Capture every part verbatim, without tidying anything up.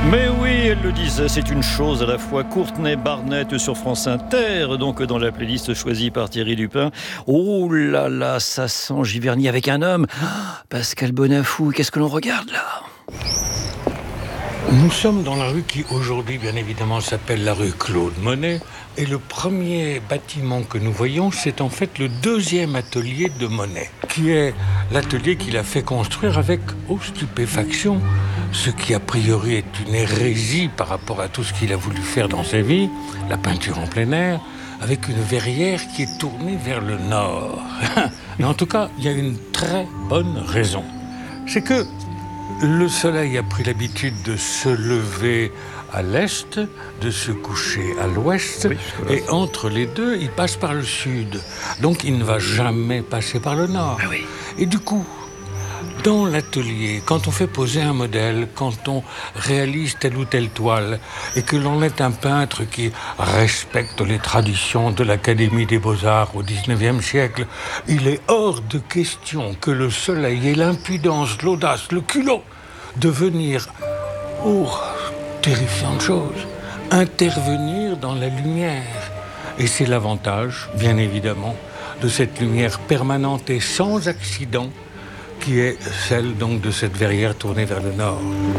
Mais oui, elle le disait, c'est une chose à la fois. Courtenay Barnett sur France Inter, donc dans la playlist choisie par Thierry Dupin. Oh là là, ça sent Giverny avec un homme. Pascal Bonafou, qu'est-ce que l'on regarde là ? Nous sommes dans la rue qui aujourd'hui, bien évidemment, s'appelle la rue Claude Monet. Et le premier bâtiment que nous voyons, c'est en fait le deuxième atelier de Monet, qui est l'atelier qu'il a fait construire avec, oh stupéfaction, ce qui a priori est une hérésie par rapport à tout ce qu'il a voulu faire dans sa vie, la peinture en plein air, avec une verrière qui est tournée vers le nord. Mais en tout cas, il y a une très bonne raison. C'est que le soleil a pris l'habitude de se lever à l'est, de se coucher à l'ouest, oui, et entre les deux, il passe par le sud. Donc il ne va jamais passer par le nord. Ah oui. Et du coup, dans l'atelier, quand on fait poser un modèle, quand on réalise telle ou telle toile, et que l'on est un peintre qui respecte les traditions de l'Académie des Beaux-Arts au dix-neuvième siècle, il est hors de question que le soleil ait l'impudence, l'audace, le culot de venir, oh, terrifiante chose, intervenir dans la lumière. Et c'est l'avantage, bien évidemment, de cette lumière permanente et sans accident, qui est celle donc de cette verrière tournée vers le nord.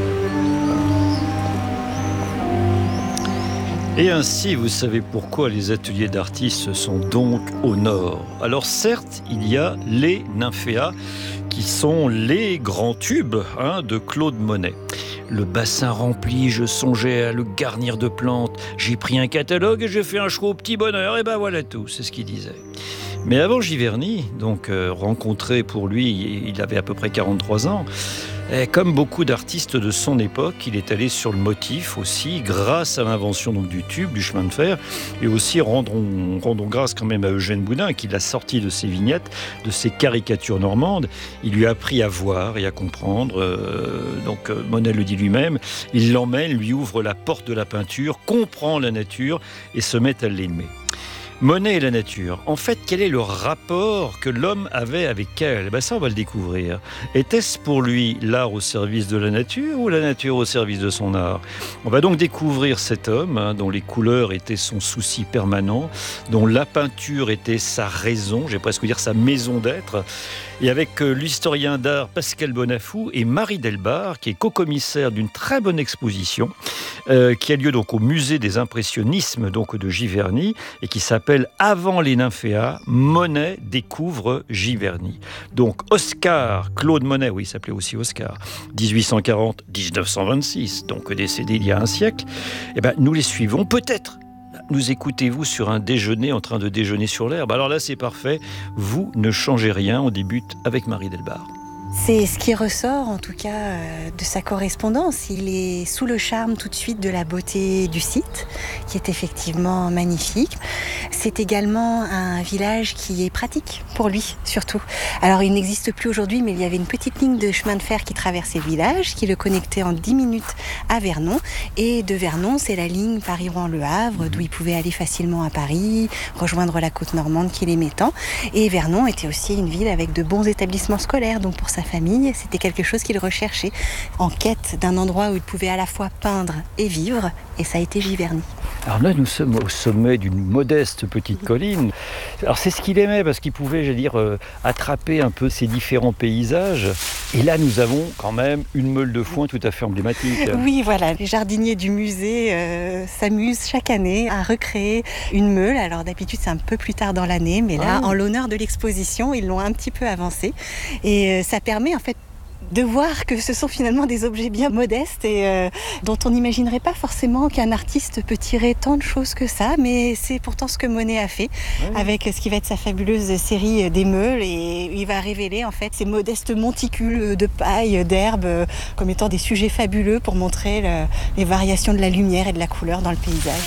Et ainsi, vous savez pourquoi les ateliers d'artistes sont donc au nord. Alors certes, il y a les nymphéas, qui sont les grands tubes hein, de Claude Monet. Le bassin rempli, je songeais à le garnir de plantes. J'ai pris un catalogue et j'ai fait un choix au petit bonheur. Et ben voilà tout, c'est ce qu'il disait. Mais avant Giverny, donc euh, rencontré pour lui, il avait à peu près quarante-trois ans. Et comme beaucoup d'artistes de son époque, il est allé sur le motif aussi, grâce à l'invention donc, du tube, du chemin de fer, et aussi rendons, rendons grâce quand même à Eugène Boudin, qui l'a sorti de ses vignettes, de ses caricatures normandes. Il lui a appris à voir et à comprendre. Euh, donc euh, Monet le dit lui-même, il l'emmène, lui ouvre la porte de la peinture, comprend la nature et se met à l'aimer. Monet et la nature. En fait, quel est le rapport que l'homme avait avec elle ? Ben ça, on va le découvrir. Était-ce pour lui l'art au service de la nature ou la nature au service de son art ? On va donc découvrir cet homme hein, dont les couleurs étaient son souci permanent, dont la peinture était sa raison, j'ai presque dire sa maison d'être. Et avec euh, l'historien d'art Pascal Bonafou et Marie Delbar, qui est co-commissaire d'une très bonne exposition, euh, qui a lieu donc au musée des impressionnismes donc de Giverny et qui s'appelle Avant les nymphéas, Monet découvre Giverny. Donc Oscar Claude Monet, oui, il s'appelait aussi Oscar, dix-huit cent quarante à dix-neuf cent vingt-six, donc décédé il y a un siècle. Eh ben, nous les suivons peut-être. Nous écoutez-vous sur un déjeuner en train de déjeuner sur l'herbe. Alors là, c'est parfait. Vous ne changez rien. On débute avec Marie Delbar. C'est ce qui ressort en tout cas de sa correspondance. Il est sous le charme tout de suite de la beauté du site, qui est effectivement magnifique. C'est également un village qui est pratique pour lui, surtout. Alors il n'existe plus aujourd'hui, mais il y avait une petite ligne de chemin de fer qui traversait le village, qui le connectait en dix minutes à Vernon. Et de Vernon, c'est la ligne Paris-Rouen-Le Havre, d'où il pouvait aller facilement à Paris, rejoindre la côte normande qu'il aimait tant. Et Vernon était aussi une ville avec de bons établissements scolaires, donc pour sa famille, c'était quelque chose qu'il recherchait, en quête d'un endroit où il pouvait à la fois peindre et vivre, et ça a été Giverny. Alors là, nous sommes au sommet d'une modeste petite colline. Alors c'est ce qu'il aimait, parce qu'il pouvait, je veux dire, euh, attraper un peu ces différents paysages. Et là, nous avons quand même une meule de foin tout à fait emblématique. Oui, voilà, les jardiniers du musée euh, s'amusent chaque année à recréer une meule. Alors d'habitude, c'est un peu plus tard dans l'année, mais là, ah. en l'honneur de l'exposition, ils l'ont un petit peu avancé. Et euh, ça permet en fait de voir que ce sont finalement des objets bien modestes et euh, dont on n'imaginerait pas forcément qu'un artiste peut tirer tant de choses que ça, mais c'est pourtant ce que Monet a fait oui. avec ce qui va être sa fabuleuse série des meules, et il va révéler en fait ces modestes monticules de paille, d'herbe, comme étant des sujets fabuleux pour montrer le, les variations de la lumière et de la couleur dans le paysage.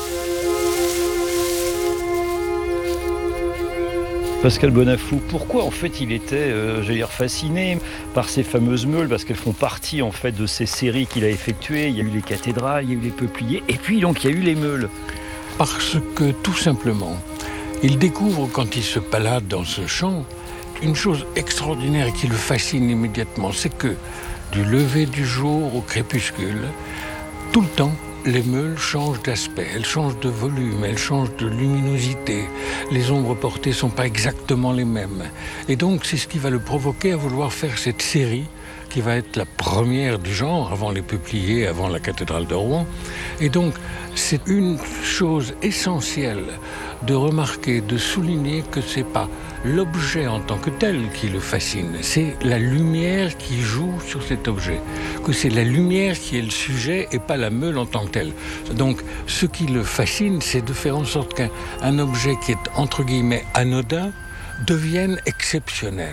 Pascal Bonafou, pourquoi en fait il était, euh, j'allais dire, fasciné par ces fameuses meules, parce qu'elles font partie en fait de ces séries qu'il a effectuées. Il y a eu les cathédrales, il y a eu les peupliers, et puis donc il y a eu les meules. Parce que tout simplement, il découvre quand il se balade dans ce champ une chose extraordinaire qui le fascine immédiatement, c'est que du lever du jour au crépuscule, Tout le temps, les meules changent d'aspect, elles changent de volume, elles changent de luminosité. Les ombres portées ne sont pas exactement les mêmes. Et donc, c'est ce qui va le provoquer à vouloir faire cette série qui va être la première du genre, avant les peupliers, avant la cathédrale de Rouen. Et donc, c'est une chose essentielle de remarquer, de souligner que ce n'est pas l'objet en tant que tel qui le fascine, c'est la lumière qui joue sur cet objet, que c'est la lumière qui est le sujet et pas la meule en tant que telle. Donc, ce qui le fascine, c'est de faire en sorte qu'un un objet qui est, entre guillemets, anodin, devienne exceptionnel.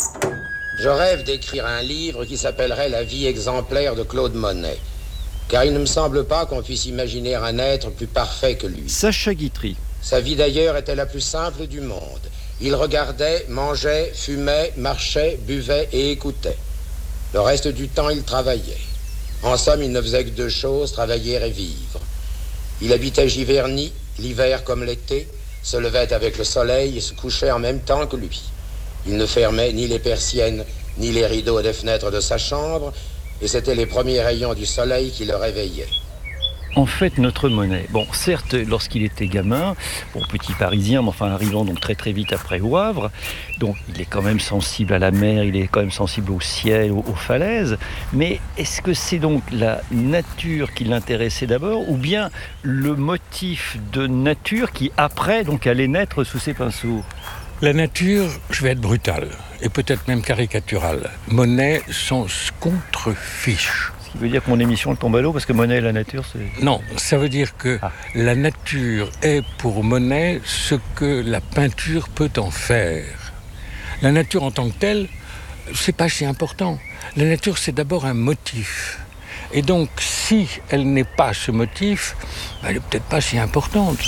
Je rêve d'écrire un livre qui s'appellerait « La vie exemplaire de Claude Monet ». Car il ne me semble pas qu'on puisse imaginer un être plus parfait que lui. Sacha Guitry. Sa vie d'ailleurs était la plus simple du monde. Il regardait, mangeait, fumait, marchait, buvait et écoutait. Le reste du temps, il travaillait. En somme, il ne faisait que deux choses, travailler et vivre. Il habitait Giverny, l'hiver comme l'été, se levait avec le soleil et se couchait en même temps que lui. Il ne fermait ni les persiennes, ni les rideaux des fenêtres de sa chambre, et c'étaient les premiers rayons du soleil qui le réveillaient. En fait, notre Monet, bon, certes, lorsqu'il était gamin, bon, petit Parisien, mais enfin arrivant donc très très vite après au Havre, donc il est quand même sensible à la mer, il est quand même sensible au ciel, aux, aux falaises, mais est-ce que c'est donc la nature qui l'intéressait d'abord, ou bien le motif de nature qui après donc allait naître sous ses pinceaux ? La nature, je vais être brutal, et peut-être même caricatural. Monet s'en contrefiche. Ce qui veut dire que mon émission tombe à l'eau, parce que Monet et la nature, c'est... Non, ça veut dire que ah. la nature est pour Monet ce que la peinture peut en faire. La nature en tant que telle, c'est pas si important. La nature, c'est d'abord un motif. Et donc, si elle n'est pas ce motif, elle n'est peut-être pas si importante.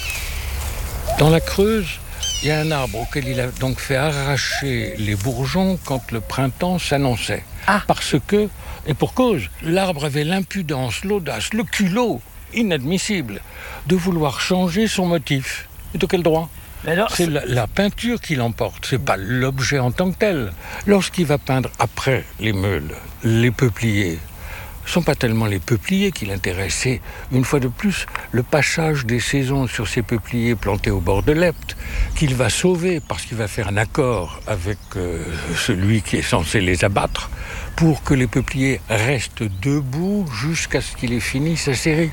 Dans la Creuse, il y a un arbre auquel il a donc fait arracher les bourgeons quand le printemps s'annonçait. Ah. Parce que, et pour cause, l'arbre avait l'impudence, l'audace, le culot inadmissible de vouloir changer son motif. Et de quel droit ? Alors, c'est la, la peinture qui l'emporte, c'est pas l'objet en tant que tel. Lorsqu'il va peindre après les meules, les peupliers, ce ne sont pas tellement les peupliers qui l'intéressent, c'est, une fois de plus, le passage des saisons sur ces peupliers plantés au bord de l'Epte, qu'il va sauver parce qu'il va faire un accord avec euh, celui qui est censé les abattre, pour que les peupliers restent debout jusqu'à ce qu'il ait fini sa série.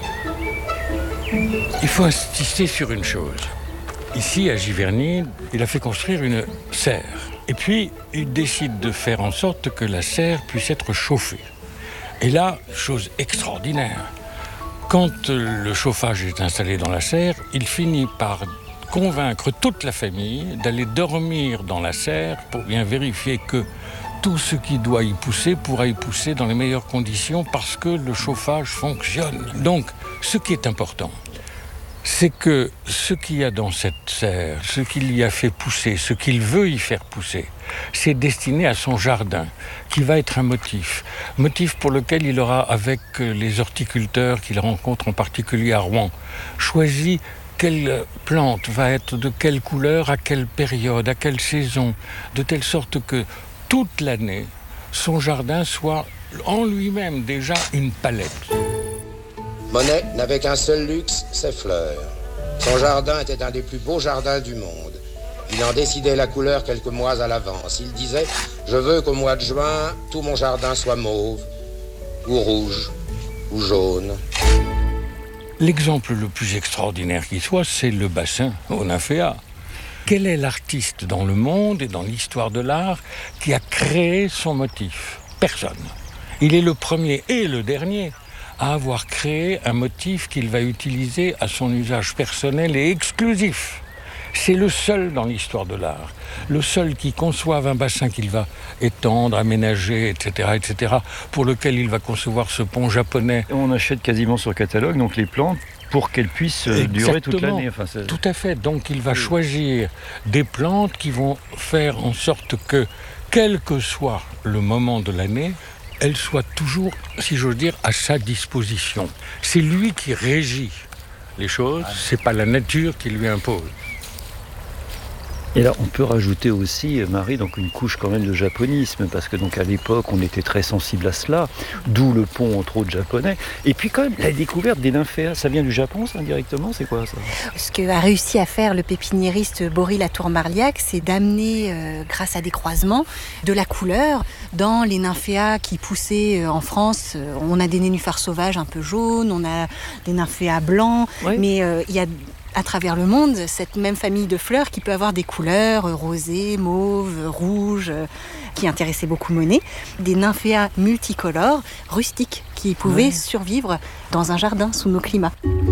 Il faut insister sur une chose. Ici, à Giverny, il a fait construire une serre. Et puis, il décide de faire en sorte que la serre puisse être chauffée. Et là, chose extraordinaire, quand le chauffage est installé dans la serre, il finit par convaincre toute la famille d'aller dormir dans la serre pour bien vérifier que tout ce qui doit y pousser pourra y pousser dans les meilleures conditions parce que le chauffage fonctionne. Donc, ce qui est important, c'est que ce qu'il y a dans cette serre, ce qu'il y a fait pousser, ce qu'il veut y faire pousser, c'est destiné à son jardin, qui va être un motif. Motif pour lequel il aura, avec les horticulteurs qu'il rencontre en particulier à Rouen, choisi quelle plante va être de quelle couleur, à quelle période, à quelle saison, de telle sorte que toute l'année, son jardin soit en lui-même déjà une palette. Monet n'avait qu'un seul luxe, ses fleurs. Son jardin était un des plus beaux jardins du monde. Il en décidait la couleur quelques mois à l'avance. Il disait « Je veux qu'au mois de juin, tout mon jardin soit mauve, ou rouge, ou jaune. » L'exemple le plus extraordinaire qui soit, c'est le bassin au Nymphéa. Quel est l'artiste dans le monde et dans l'histoire de l'art qui a créé son motif ? Personne. Il est le premier et le dernier à avoir créé un motif qu'il va utiliser à son usage personnel et exclusif. C'est le seul dans l'histoire de l'art, le seul qui conçoive un bassin qu'il va étendre, aménager, et cetera, et cetera, pour lequel il va concevoir ce pont japonais. On achète quasiment sur catalogue donc les plantes pour qu'elles puissent Exactement. durer toute l'année. Enfin, c'est... Tout à fait. Donc il va oui. choisir des plantes qui vont faire en sorte que, quel que soit le moment de l'année, elle soit toujours, si j'ose dire, à sa disposition. C'est lui qui régit les choses, c'est pas la nature qui lui impose. Et là, on peut rajouter aussi, Marie, donc une couche quand même de japonisme, parce que donc à l'époque, on était très sensible à cela, d'où le pont, entre autres, japonais. Et puis quand même, la découverte des nymphéas, ça vient du Japon, ça, indirectement, c'est quoi ça? Ce qu'a réussi à faire le pépiniériste Bory Latour-Marliac, c'est d'amener, euh, grâce à des croisements, de la couleur dans les nymphéas qui poussaient en France. On a des nénuphars sauvages un peu jaunes, on a des nymphéas blancs, oui. mais euh, il y a à travers le monde cette même famille de fleurs qui peut avoir des couleurs euh, rosées, mauves, rouges, euh, qui intéressaient beaucoup Monet. Des nymphéas multicolores, rustiques, qui pouvaient ouais. survivre dans un jardin sous nos climats.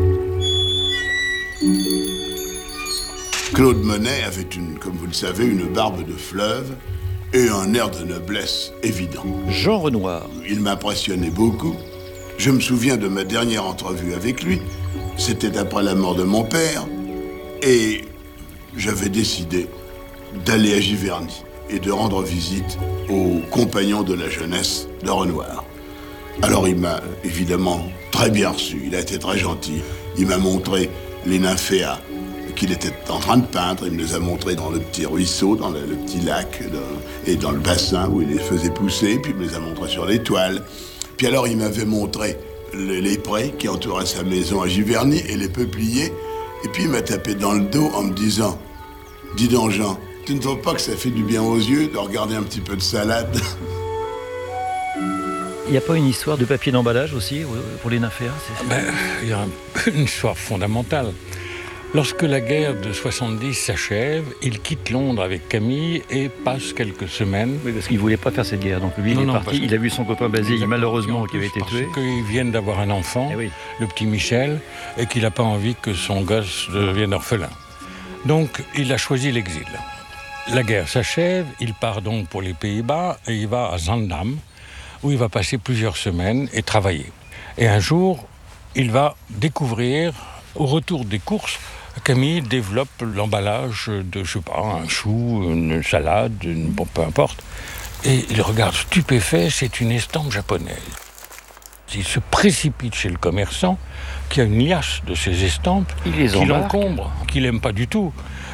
Claude Monet avait, une, comme vous le savez, une barbe de fleuve et un air de noblesse évident. Jean Renoir. Il m'impressionnait beaucoup. Je me souviens de ma dernière entrevue avec lui. C'était après la mort de mon père. Et j'avais décidé d'aller à Giverny et de rendre visite aux compagnons de la jeunesse de Renoir. Alors il m'a évidemment très bien reçu. Il a été très gentil. Il m'a montré les nymphéas qu'il était en train de peindre. Il me les a montrés dans le petit ruisseau, dans le, le petit lac, de, et dans le bassin où il les faisait pousser, puis il me les a montrés sur les toiles. Puis alors il m'avait montré les, les prés qui entouraient sa maison à Giverny et les peupliers, et puis il m'a tapé dans le dos en me disant « Dis donc Jean, tu ne trouves pas que ça fait du bien aux yeux de regarder un petit peu de salade ?» Il n'y a pas une histoire de papier d'emballage aussi pour les nymphéas? Ben, il y a une histoire fondamentale. Lorsque la guerre de soixante-dix s'achève, il quitte Londres avec Camille et passe quelques semaines. Oui, parce qu'il ne voulait pas faire cette guerre. Donc lui, non, il est non, parti, il a vu son copain Basile, malheureusement, qui avait été tué. Parce qu'ils viennent d'avoir un enfant, eh oui. le petit Michel, et qu'il n'a pas envie que son gosse devienne orphelin. Donc, il a choisi l'exil. La guerre s'achève, il part donc pour les Pays-Bas et il va à Zaandam, où il va passer plusieurs semaines et travailler. Et un jour, il va découvrir, au retour des courses, Camille développe l'emballage de, je sais pas, un chou, une salade, une, bon, peu importe. Et il regarde stupéfait, c'est une estampe japonaise. Il se précipite chez le commerçant, qui a une liasse de ces estampes, il les qui l'encombre, qu'il n'aime pas du tout.